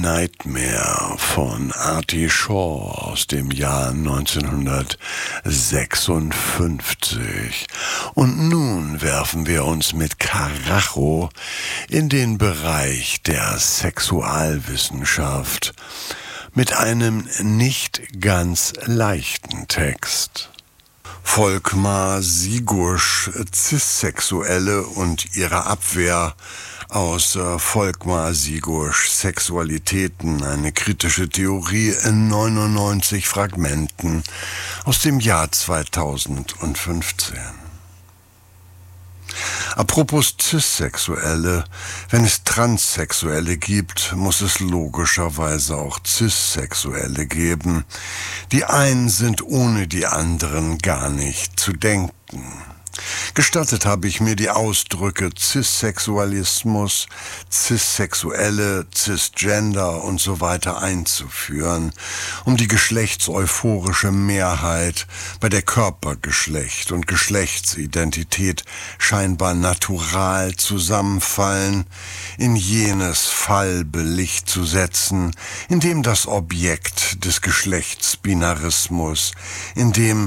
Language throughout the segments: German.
Nightmare von Artie Shaw aus dem Jahr 1956. Und nun werfen wir uns mit Karacho in den Bereich der Sexualwissenschaft mit einem nicht ganz leichten Text. Volkmar Sigusch, Cissexuelle und ihre Abwehr aus Volkmar Sigusch Sexualitäten, eine kritische Theorie in 99 Fragmenten aus dem Jahr 2015. Apropos Cissexuelle, wenn es Transsexuelle gibt, muss es logischerweise auch Cissexuelle geben. Die einen sind ohne die anderen gar nicht zu denken. Gestattet habe ich mir die Ausdrücke Cissexualismus, Cissexuelle, Cisgender und so weiter einzuführen, um die geschlechtseuphorische Mehrheit, bei der Körpergeschlecht und Geschlechtsidentität scheinbar natural zusammenfallen, in jenes Fallbelicht zu setzen, in dem das Objekt des Geschlechtsbinarismus, in dem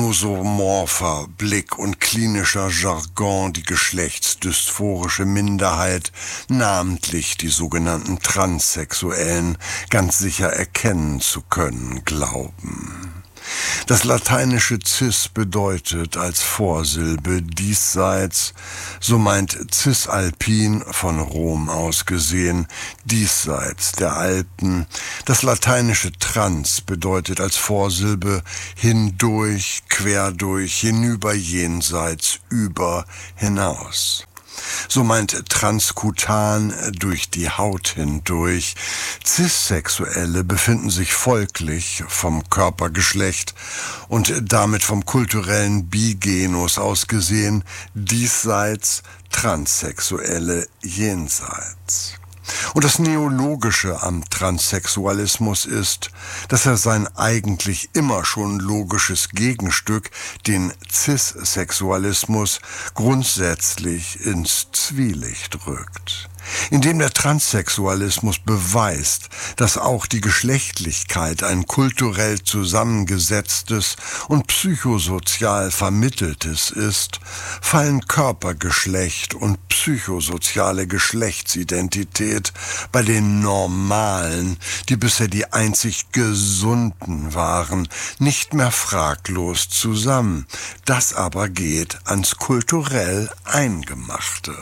nosomorpher Blick und klinischer Jargon die geschlechtsdysphorische Minderheit, namentlich die sogenannten Transsexuellen, ganz sicher erkennen zu können glauben. Das lateinische cis bedeutet als Vorsilbe diesseits, so meint cisalpin von Rom aus gesehen, diesseits der Alpen. Das lateinische trans bedeutet als Vorsilbe hindurch, quer durch, hinüber, jenseits, über, hinaus. So meint transkutan durch die Haut hindurch. Cissexuelle befinden sich folglich vom Körpergeschlecht und damit vom kulturellen Bigenus aus gesehen diesseits, Transsexuelle jenseits. Und das Neologische am Transsexualismus ist, dass er sein eigentlich immer schon logisches Gegenstück, den Cissexualismus, grundsätzlich ins Zwielicht rückt. Indem der Transsexualismus beweist, dass auch die Geschlechtlichkeit ein kulturell zusammengesetztes und psychosozial vermitteltes ist, fallen Körpergeschlecht und psychosoziale Geschlechtsidentität bei den Normalen, die bisher die einzig Gesunden waren, nicht mehr fraglos zusammen. Das aber geht ans kulturell Eingemachte.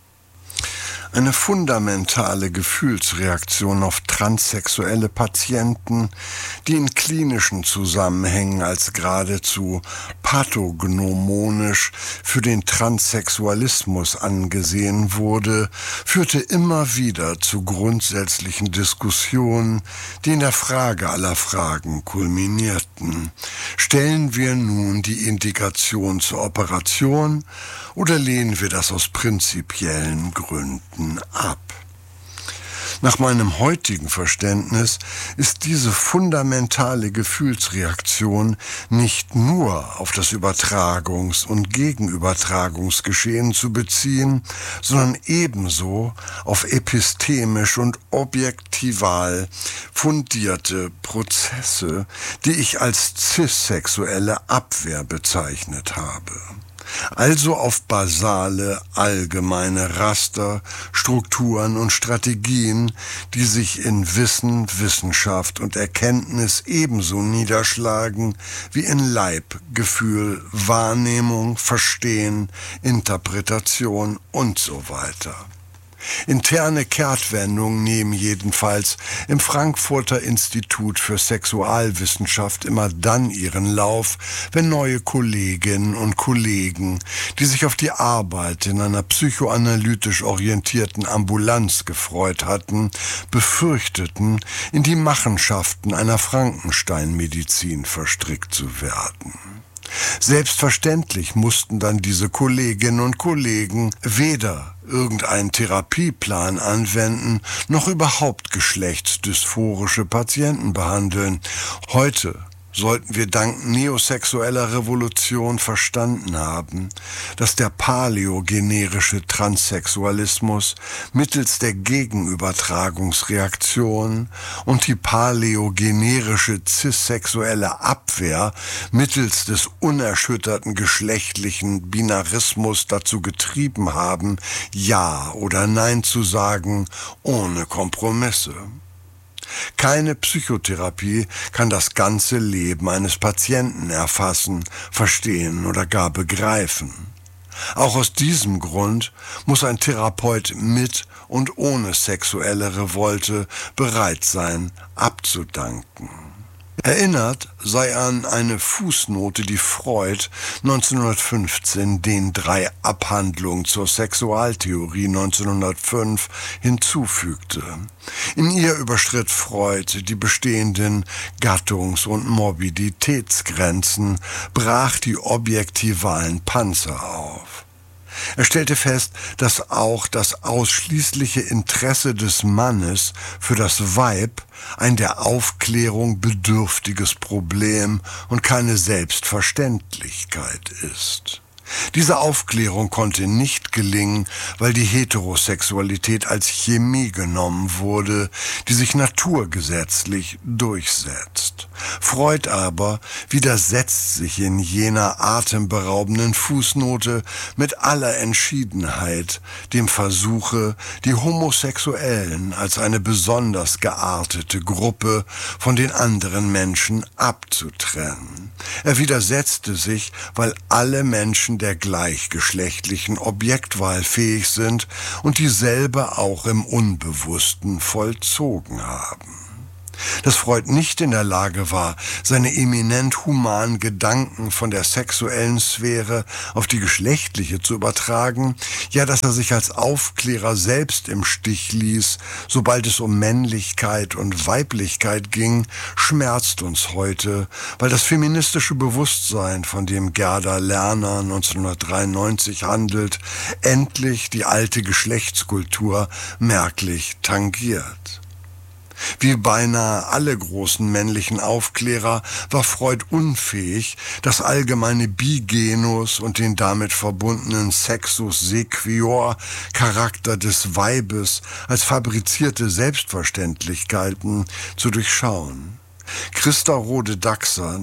Eine fundamentale Gefühlsreaktion auf transsexuelle Patienten, die in klinischen Zusammenhängen als geradezu pathognomonisch für den Transsexualismus angesehen wurde, führte immer wieder zu grundsätzlichen Diskussionen, die in der Frage aller Fragen kulminierten. Stellen wir nun die Indikation zur Operation oder lehnen wir das aus prinzipiellen Gründen ab? Nach meinem heutigen Verständnis ist diese fundamentale Gefühlsreaktion nicht nur auf das Übertragungs- und Gegenübertragungsgeschehen zu beziehen, sondern ebenso auf epistemisch und objektival fundierte Prozesse, die ich als cissexuelle Abwehr bezeichnet habe. Also auf basale, allgemeine Raster, Strukturen und Strategien, die sich in Wissen, Wissenschaft und Erkenntnis ebenso niederschlagen wie in Leib, Gefühl, Wahrnehmung, Verstehen, Interpretation und so weiter. Interne Kehrtwendungen nehmen jedenfalls im Frankfurter Institut für Sexualwissenschaft immer dann ihren Lauf, wenn neue Kolleginnen und Kollegen, die sich auf die Arbeit in einer psychoanalytisch orientierten Ambulanz gefreut hatten, befürchteten, in die Machenschaften einer Frankenstein-Medizin verstrickt zu werden. Selbstverständlich mussten dann diese Kolleginnen und Kollegen weder irgendeinen Therapieplan anwenden, noch überhaupt geschlechtsdysphorische Patienten behandeln. Heute sollten wir dank neosexueller Revolution verstanden haben, dass der paläogenerische Transsexualismus mittels der Gegenübertragungsreaktion und die paläogenerische cissexuelle Abwehr mittels des unerschütterten geschlechtlichen Binarismus dazu getrieben haben, Ja oder Nein zu sagen, ohne Kompromisse. Keine Psychotherapie kann das ganze Leben eines Patienten erfassen, verstehen oder gar begreifen. Auch aus diesem Grund muss ein Therapeut mit und ohne sexuelle Revolte bereit sein, abzudanken. Erinnert sei an eine Fußnote, die Freud 1915 den 3 Abhandlungen zur Sexualtheorie 1905 hinzufügte. In ihr überschritt Freud die bestehenden Gattungs- und Morbiditätsgrenzen, brach die objektivalen Panzer auf. Er stellte fest, dass auch das ausschließliche Interesse des Mannes für das Weib ein der Aufklärung bedürftiges Problem und keine Selbstverständlichkeit ist. Diese Aufklärung konnte nicht gelingen, weil die Heterosexualität als Chemie genommen wurde, die sich naturgesetzlich durchsetzt. Freud aber widersetzt sich in jener atemberaubenden Fußnote mit aller Entschiedenheit dem Versuche, die Homosexuellen als eine besonders geartete Gruppe von den anderen Menschen abzutrennen. Er widersetzte sich, weil alle Menschen der gleichgeschlechtlichen Objektwahl fähig sind und dieselbe auch im Unbewussten vollzogen haben. Dass Freud nicht in der Lage war, seine eminent humanen Gedanken von der sexuellen Sphäre auf die geschlechtliche zu übertragen, ja, dass er sich als Aufklärer selbst im Stich ließ, sobald es um Männlichkeit und Weiblichkeit ging, schmerzt uns heute, weil das feministische Bewusstsein, von dem Gerda Lerner 1993 handelt, endlich die alte Geschlechtskultur merklich tangiert. Wie beinahe alle großen männlichen Aufklärer war Freud unfähig, das allgemeine Bigenus und den damit verbundenen Sexus sequior Charakter des Weibes als fabrizierte Selbstverständlichkeiten zu durchschauen. Christa Rode-Daxer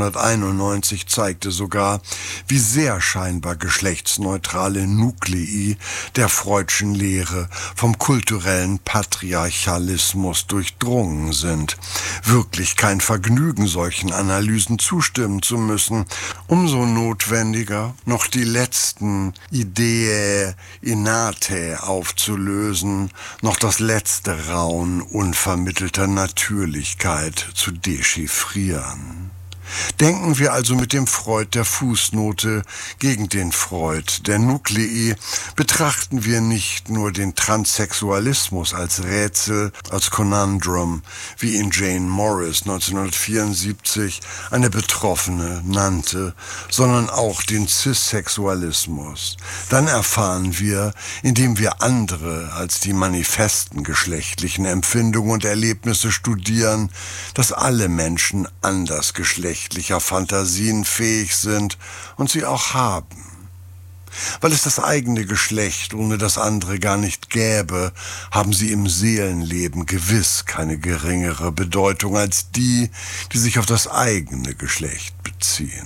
1991 zeigte sogar, wie sehr scheinbar geschlechtsneutrale Nuklei der Freudschen Lehre vom kulturellen Patriarchalismus durchdrungen sind. Wirklich kein Vergnügen, solchen Analysen zustimmen zu müssen. Umso notwendiger, noch die letzten Idee innate aufzulösen, noch das letzte Raunen unvermittelter Natürlichkeit zu dechiffrieren. Denken wir also mit dem Freud der Fußnote gegen den Freud der Nuklei, betrachten wir nicht nur den Transsexualismus als Rätsel, als Conundrum, wie ihn Jane Morris 1974 eine Betroffene nannte, sondern auch den Cissexualismus. Dann erfahren wir, indem wir andere als die manifesten geschlechtlichen Empfindungen und Erlebnisse studieren, dass alle Menschen andersgeschlechtlicher Fantasien fähig sind und sie auch haben. Weil es das eigene Geschlecht ohne das andere gar nicht gäbe, haben sie im Seelenleben gewiss keine geringere Bedeutung als die, die sich auf das eigene Geschlecht beziehen.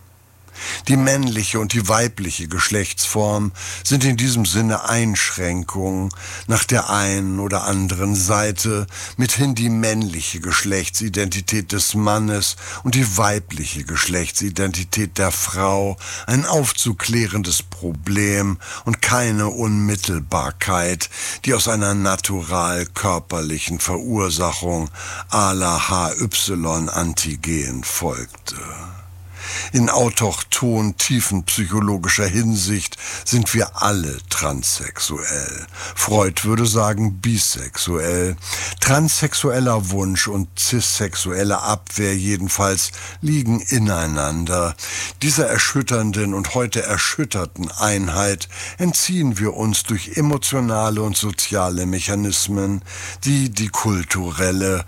Die männliche und die weibliche Geschlechtsform sind in diesem Sinne Einschränkungen nach der einen oder anderen Seite, mithin die männliche Geschlechtsidentität des Mannes und die weibliche Geschlechtsidentität der Frau ein aufzuklärendes Problem und keine Unmittelbarkeit, die aus einer natural körperlichen Verursachung à la HY-Antigen folgte. In autochthon tiefenpsychologischer Hinsicht sind wir alle transsexuell. Freud würde sagen bisexuell. Transsexueller Wunsch und cissexuelle Abwehr jedenfalls liegen ineinander. Dieser erschütternden und heute erschütterten Einheit entziehen wir uns durch emotionale und soziale Mechanismen, die die kulturelle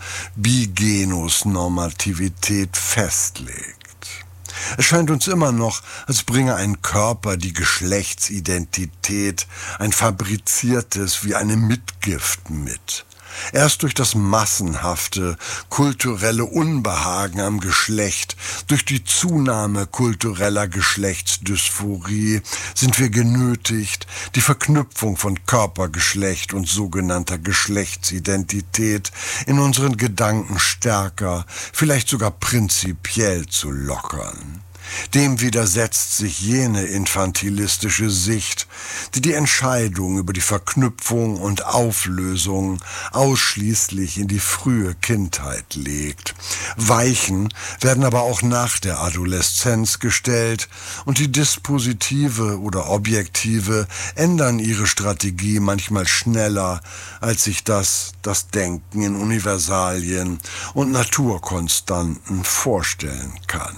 Bigenusnormativität festlegt. Es scheint uns immer noch, als bringe ein Körper die Geschlechtsidentität, ein fabriziertes wie eine Mitgift mit. Erst durch das massenhafte kulturelle Unbehagen am Geschlecht, durch die Zunahme kultureller Geschlechtsdysphorie sind wir genötigt, die Verknüpfung von Körpergeschlecht und sogenannter Geschlechtsidentität in unseren Gedanken stärker, vielleicht sogar prinzipiell zu lockern. Dem widersetzt sich jene infantilistische Sicht, die die Entscheidung über die Verknüpfung und Auflösung ausschließlich in die frühe Kindheit legt. Weichen werden aber auch nach der Adoleszenz gestellt und die Dispositive oder Objektive ändern ihre Strategie manchmal schneller, als sich das Denken in Universalien und Naturkonstanten vorstellen kann.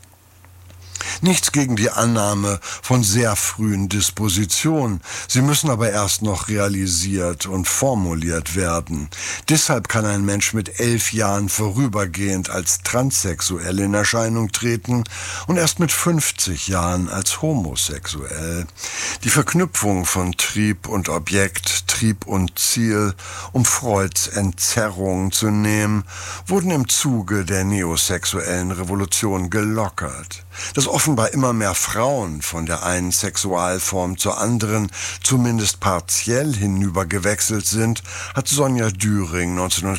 Nichts gegen die Annahme von sehr frühen Dispositionen. Sie müssen aber erst noch realisiert und formuliert werden. Deshalb kann ein Mensch mit 11 Jahren vorübergehend als transsexuell in Erscheinung treten und erst mit 50 Jahren als homosexuell. Die Verknüpfung von Trieb und Objekt, Trieb und Ziel, um Freuds Entzerrung zu nehmen, wurden im Zuge der neosexuellen Revolution gelockert. Dass offenbar immer mehr Frauen von der einen Sexualform zur anderen zumindest partiell hinübergewechselt sind, hat Sonja Düring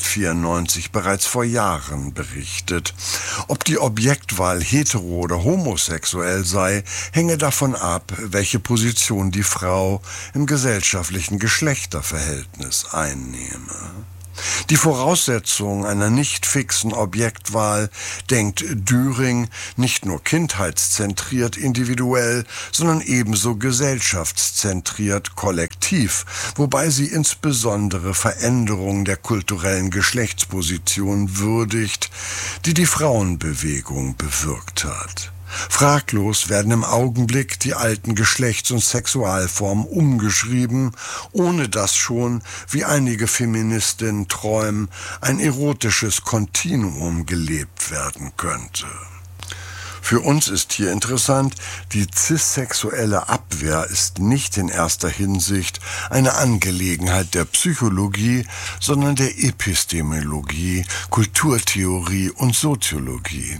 1994 bereits vor Jahren berichtet. Ob die Objektwahl hetero- oder homosexuell sei, hänge davon ab, welche Position die Frau im gesellschaftlichen Geschlechterverhältnis einnehme. Die Voraussetzung einer nicht fixen Objektwahl denkt Düring nicht nur kindheitszentriert individuell, sondern ebenso gesellschaftszentriert kollektiv, wobei sie insbesondere Veränderungen der kulturellen Geschlechtsposition würdigt, die die Frauenbewegung bewirkt hat. Fraglos werden im Augenblick die alten Geschlechts- und Sexualformen umgeschrieben, ohne dass schon, wie einige Feministinnen träumen, ein erotisches Kontinuum gelebt werden könnte. Für uns ist hier interessant, die cissexuelle Abwehr ist nicht in erster Hinsicht eine Angelegenheit der Psychologie, sondern der Epistemologie, Kulturtheorie und Soziologie.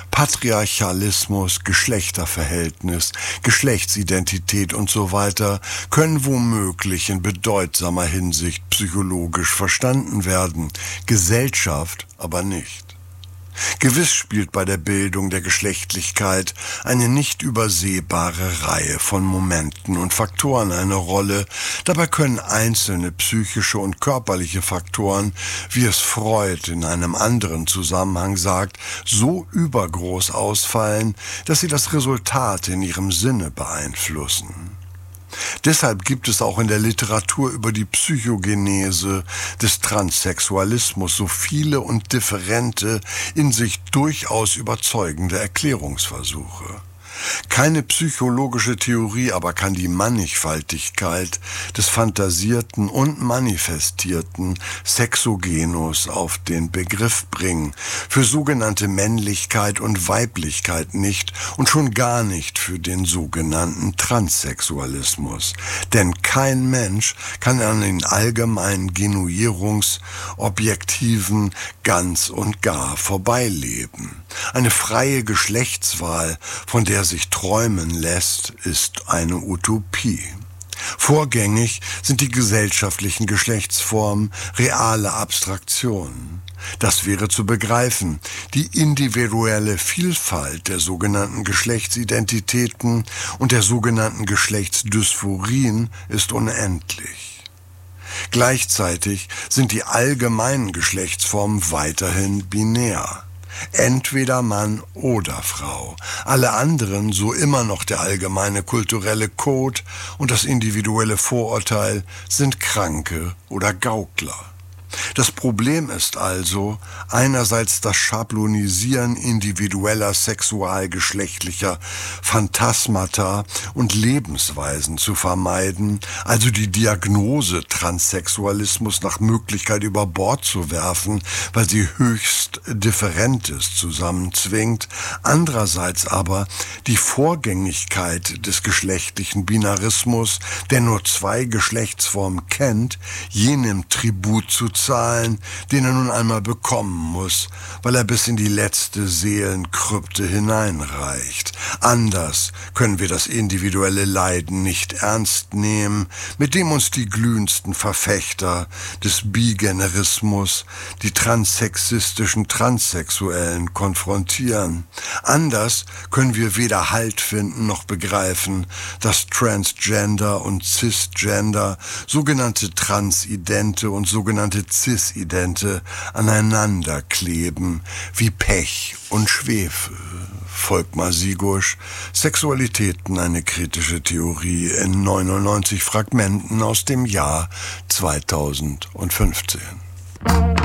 Patriarchalismus, Geschlechterverhältnis, Geschlechtsidentität und so weiter können womöglich in bedeutsamer Hinsicht psychologisch verstanden werden, Gesellschaft aber nicht. Gewiss spielt bei der Bildung der Geschlechtlichkeit eine nicht übersehbare Reihe von Momenten und Faktoren eine Rolle. Dabei können einzelne psychische und körperliche Faktoren, wie es Freud in einem anderen Zusammenhang sagt, so übergroß ausfallen, dass sie das Resultat in ihrem Sinne beeinflussen. Deshalb gibt es auch in der Literatur über die Psychogenese des Transsexualismus so viele und differente, in sich durchaus überzeugende Erklärungsversuche. Keine psychologische Theorie aber kann die Mannigfaltigkeit des fantasierten und manifestierten Sexogenus auf den Begriff bringen, für sogenannte Männlichkeit und Weiblichkeit nicht und schon gar nicht für den sogenannten Transsexualismus. Denn kein Mensch kann an den allgemeinen Genuierungsobjektiven ganz und gar vorbeileben. Eine freie Geschlechtswahl, von der sich träumen lässt, ist eine Utopie. Vorgängig sind die gesellschaftlichen Geschlechtsformen reale Abstraktionen. Das wäre zu begreifen. Die individuelle Vielfalt der sogenannten Geschlechtsidentitäten und der sogenannten Geschlechtsdysphorien ist unendlich. Gleichzeitig sind die allgemeinen Geschlechtsformen weiterhin binär. Entweder Mann oder Frau. Alle anderen, so immer noch der allgemeine kulturelle Code und das individuelle Vorurteil, sind Kranke oder Gaukler. Das Problem ist also, einerseits das Schablonisieren individueller sexualgeschlechtlicher Phantasmata und Lebensweisen zu vermeiden, also die Diagnose Transsexualismus nach Möglichkeit über Bord zu werfen, weil sie höchst Differentes zusammenzwingt, andererseits aber die Vorgängigkeit des geschlechtlichen Binarismus, der nur zwei Geschlechtsformen kennt, jenem Tribut zu zahlen, den er nun einmal bekommen muss, weil er bis in die letzte Seelenkrypte hineinreicht. Anders können wir das individuelle Leiden nicht ernst nehmen, mit dem uns die glühendsten Verfechter des Bigenerismus, die transsexistischen Transsexuellen, konfrontieren. Anders können wir weder Halt finden noch begreifen, dass Transgender und Cisgender, sogenannte Transidente und sogenannte Cisidente aneinander kleben, wie Pech und Schwefel. Volkmar Sigusch, Sexualitäten, eine kritische Theorie in 99 Fragmenten aus dem Jahr 2015.